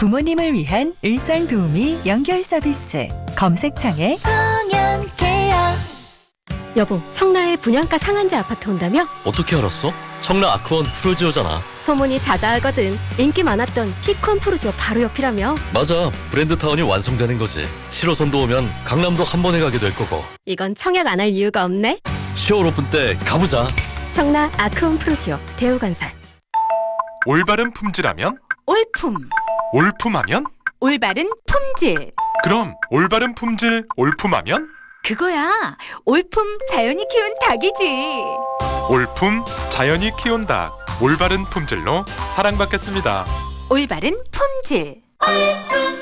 부모님을 위한 일상 도우미 연결 서비스. 검색창에 청년케어. 여보, 청라에 분양가 상한제 아파트 온다며? 어떻게 알았어? 청라 아크원 프로지오잖아. 소문이 자자하거든. 인기 많았던 피콘 프로지오 바로 옆이라며? 맞아, 브랜드 타운이 완성되는 거지. 7호선도 오면 강남도 한 번에 가게 될 거고. 이건 청약 안 할 이유가 없네. 10월 오픈 때 가보자. 청라 아크원 프로지오 대우건설. 올바른 품질하면? 올품. 올품하면? 올바른 품질. 그럼 올바른 품질 올품하면? 그거야. 올품 자연이 키운 닭이지. 올품 자연이 키운 닭. 올바른 품질로 사랑받겠습니다. 올바른 품질.